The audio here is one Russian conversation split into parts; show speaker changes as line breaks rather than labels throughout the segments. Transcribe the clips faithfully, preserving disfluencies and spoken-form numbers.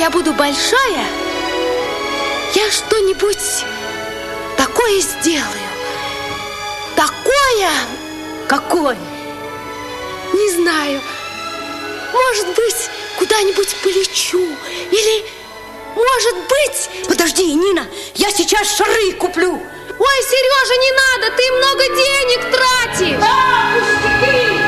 я буду большая, я что-нибудь такое сделаю. Такое...
Какое?
Не знаю. Может быть, куда-нибудь полечу. Или, может быть...
Подожди, Нина, я сейчас шары куплю.
Ой, Сережа, не надо, ты много денег тратишь.
А, пустяки!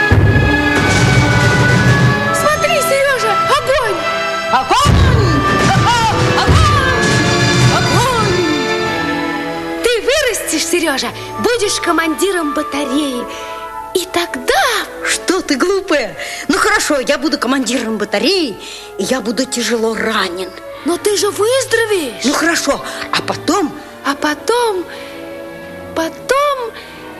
Смотри, Сережа, огонь!
Огонь! Огонь! Огонь!
Ты вырастешь, Сережа, будешь командиром батареи. И тогда...
Что ты глупая? Ну хорошо, я буду командиром батареи, и я буду тяжело ранен.
Но ты же выздоровеешь.
Ну хорошо, а потом...
А потом... Потом...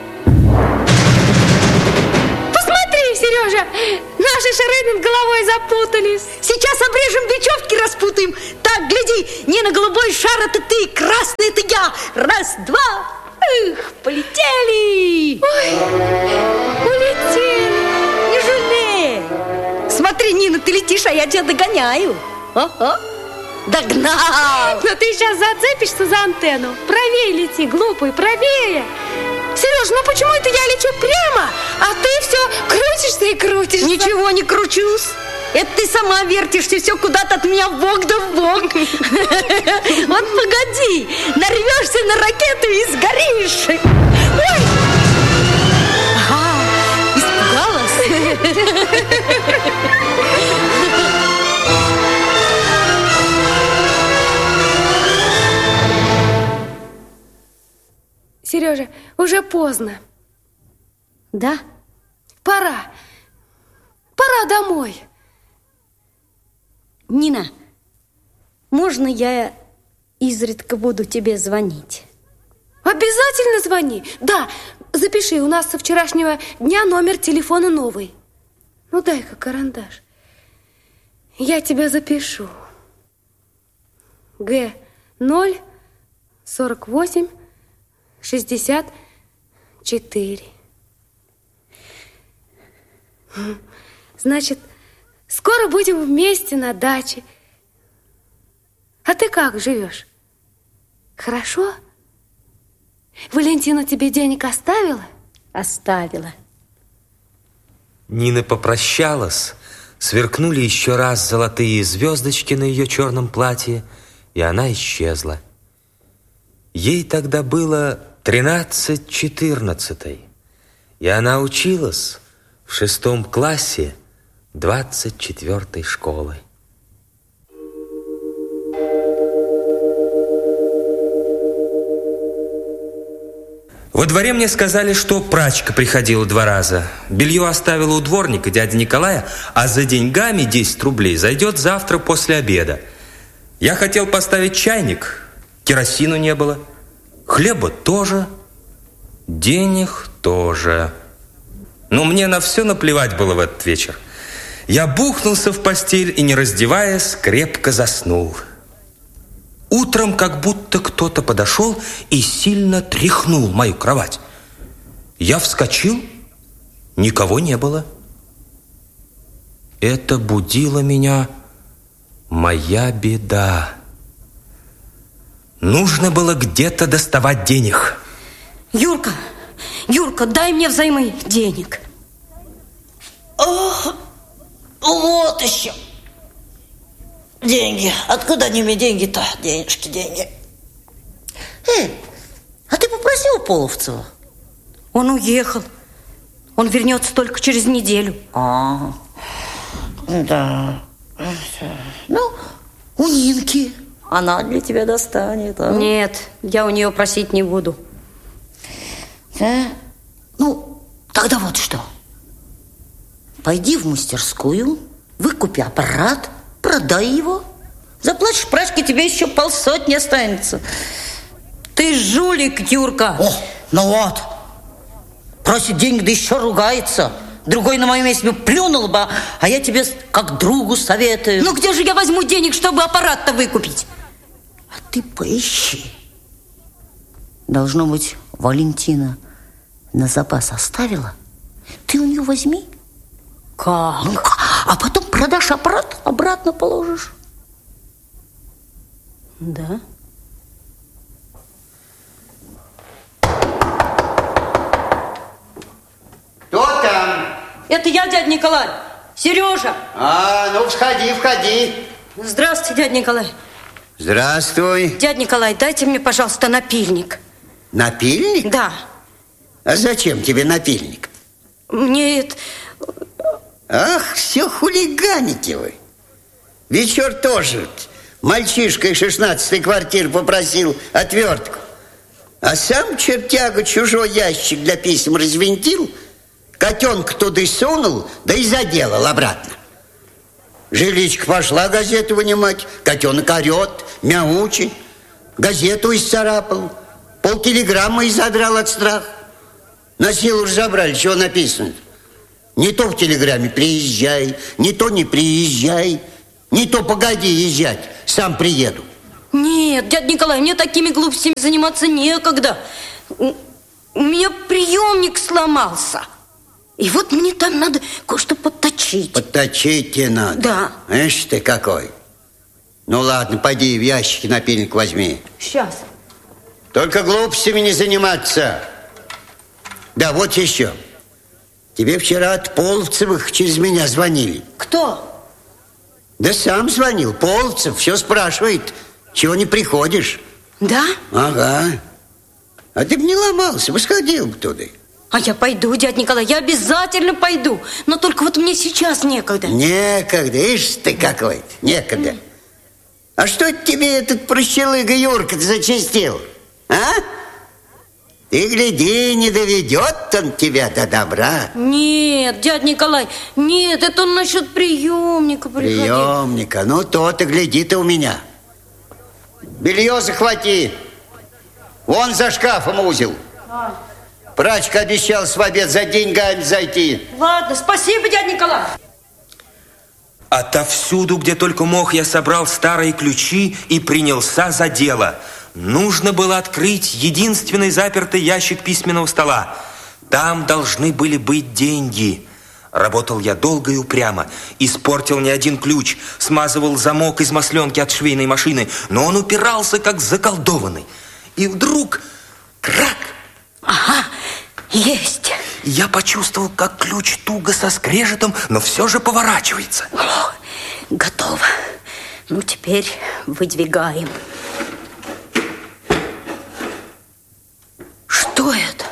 Посмотри, Сережа, наши шары над головой запутались.
Сейчас обрежем, бечевки распутаем. Так, гляди, Нина, голубой шар — это ты, красный — это я. Раз, два... Эх, полетели!
Ой, улетели!
Не жалей! Смотри, Нина, ты летишь, а я тебя догоняю. Ага. Догнал!
Но ты сейчас зацепишься за антенну. Правее лети, глупый, правее! Сереж, ну почему это я лечу прямо, а ты все крутишься и крутишься?
Ничего не кручусь. Это ты сама вертишься все куда-то от меня вбок да вбок. Вот погоди, нарвешься на ракету и сгоришь. Ой! Ага, испугалась?
Сережа, уже поздно.
Да?
Пора. Пора домой.
Нина, можно я изредка буду тебе звонить?
Обязательно звони. Да, запиши, у нас со вчерашнего дня номер телефона новый. Ну, дай-ка карандаш. Я тебя запишу. Г ноль сорок восемь шестьдесят четыре. Значит, скоро будем вместе на даче. А ты как живешь? Хорошо? Валентина тебе денег оставила?
Оставила.
Нина попрощалась, сверкнули еще раз золотые звездочки на ее черном платье, и она исчезла. Ей тогда было тринадцать-четырнадцатой, и она училась в шестом классе двадцать четвёртой школы. Во дворе мне сказали, что прачка приходила два раза. Белье оставила у дворника дяди Николая, а за деньгами десять рублей зайдет завтра после обеда. Я хотел поставить чайник, керосину не было, хлеба тоже, денег тоже. Но мне на все наплевать было в этот вечер. Я бухнулся в постель и, не раздеваясь, крепко заснул. Утром как будто кто-то подошел и сильно тряхнул мою кровать. Я вскочил, никого не было. Это будила меня моя беда. Нужно было где-то доставать денег.
Юрка, Юрка, дай мне взаймы денег.
Ох, вот еще. Деньги. Откуда они мне деньги-то? Денежки, деньги. Эй, а ты попросил Половцева?
Он уехал. Он вернется только через неделю.
А, да. Ну, у Нинки. Она для тебя достанет, а?
Нет, я у нее просить не буду.
Да? Ну, тогда вот что. Пойди в мастерскую, выкупи аппарат, продай его. Заплатишь прачке, тебе еще полсотни останется.
Ты жулик, Юрка.
О, ну вот. Просит денег, да еще ругается. Другой на моем месте плюнул бы, а я тебе как другу советую.
Ну где же я возьму денег, чтобы аппарат-то выкупить?
А ты поищи. Должно быть, Валентина на запас оставила. Ты у нее возьми.
Как?
Ну, а потом продашь аппарат, обратно положишь.
Да?
Кто там?
Это я, дядя Николай. Сережа.
А, ну входи, входи.
Здравствуйте, дядя Николай.
Здравствуй.
Дядя Николай, дайте мне, пожалуйста, напильник.
Напильник?
Да.
А зачем тебе напильник?
Мне это...
Ах, все хулиганите вы. Вечер тоже мальчишка из шестнадцатой квартиры попросил отвертку. А сам чертяга чужой ящик для писем развинтил, котенка туда сунул, да и заделал обратно. Жиличка пошла газету вынимать, котенок орет, мяучит, газету исцарапал, полкилограмма изодрал от страха. На силу разобрали, чего написано. Не то в телеграмме приезжай, не то не приезжай, не то погоди езжать, сам приеду.
Нет, дядя Николай, мне такими глупостями заниматься некогда. У меня приемник сломался. И вот мне там надо кое-что подточить.
Подточить тебе надо?
Да.
Ишь ты какой. Ну ладно, пойди в ящике напильник возьми.
Сейчас.
Только глупостями не заниматься. Да, вот еще. Тебе вчера от Половцевых через меня звонили.
Кто?
Да сам звонил, Половцев, все спрашивает, чего не приходишь.
Да?
Ага. А ты бы не ломался, бы сходил бы туда.
А я пойду, дядя Николай, я обязательно пойду. Но только вот мне сейчас некогда.
Некогда, ишь ты какой, некогда. А что это тебе этот прощелыга Юрка зачастил, а? Ты гляди, не доведет он тебя до добра.
Нет, дядя Николай, нет, это он насчет приемника приходил.
Приемника, ну то-то, гляди ты у меня. Белье захвати. Вон за шкафом узел.
А.
Прачка обещал в обед за деньгами зайти.
Ладно, спасибо, дядя Николай.
Отовсюду, где только мог, я собрал старые ключи и принялся за дело. Нужно было открыть единственный запертый ящик письменного стола. Там должны были быть деньги. Работал я долго и упрямо. Испортил не один ключ, смазывал замок из масленки от швейной машины, но он упирался, как заколдованный. И вдруг крак!
Ага, есть.
Я почувствовал, как ключ туго со скрежетом, но все же поворачивается.
О, готово. Ну, теперь выдвигаем. Что это?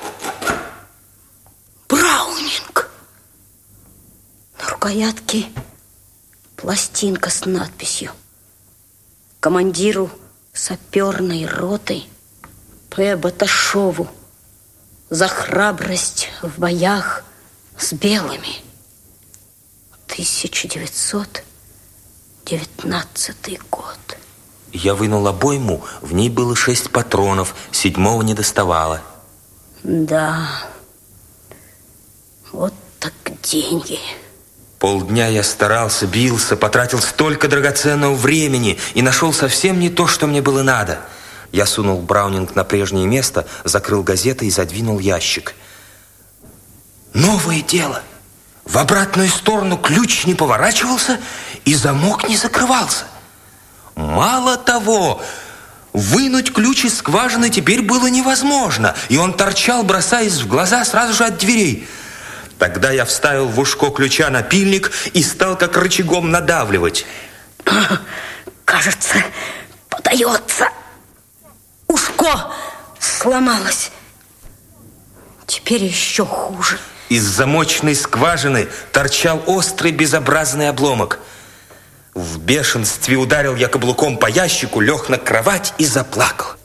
Браунинг. На рукоятке пластинка с надписью: командиру саперной роты П. Баташову за храбрость в боях с белыми. тысяча девятьсот девятнадцатый год.
Я вынул обойму, в ней было шесть патронов, седьмого не доставало.
Да, вот так деньги.
Полдня я старался, бился, потратил столько драгоценного времени и нашел совсем не то, что мне было надо. Я сунул Браунинг на прежнее место, закрыл газеты и задвинул ящик. Новое дело. В обратную сторону ключ не поворачивался и замок не закрывался. Мало того, вынуть ключ из скважины теперь было невозможно, и он торчал, бросаясь в глаза сразу же от дверей. Тогда я вставил в ушко ключа напильник и стал как рычагом надавливать.
Кажется, подается. Ушко сломалось. Теперь еще хуже.
Из замочной скважины торчал острый безобразный обломок. В бешенстве ударил я каблуком по ящику, лег на кровать и заплакал.